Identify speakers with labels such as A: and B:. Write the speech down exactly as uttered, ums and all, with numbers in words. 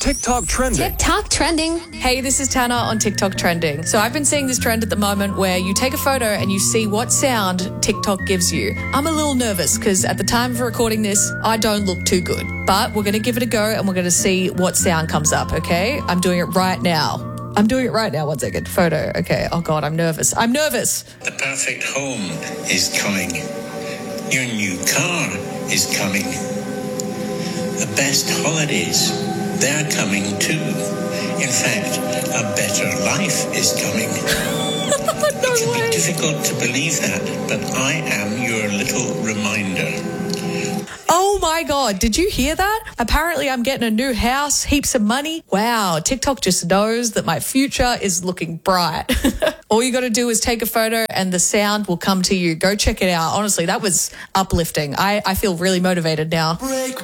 A: TikTok trending.
B: TikTok trending.
C: Hey, this is Tana on TikTok trending. So I've been seeing this trend at the moment where you take a photo and you see what sound TikTok gives you. I'm a little nervous because at the time of recording this, I don't look too good. But we're going to give it a go and we're going to see what sound comes up, okay? I'm doing it right now. I'm doing it right now. One second. Photo. Okay. Oh, God, I'm nervous. I'm nervous.
D: The perfect home is coming. Your new car is coming. The best holidays, they're coming too. In fact, a better life is coming.
C: No
D: It can
C: way.
D: be difficult to believe that, but I am your little reminder.
C: Oh my God, did you hear that? Apparently I'm getting a new house, heaps of money. Wow, TikTok just knows that my future is looking bright. All you got to do is take a photo and the sound will come to you. Go check it out. Honestly, that was uplifting. I, I feel really motivated now.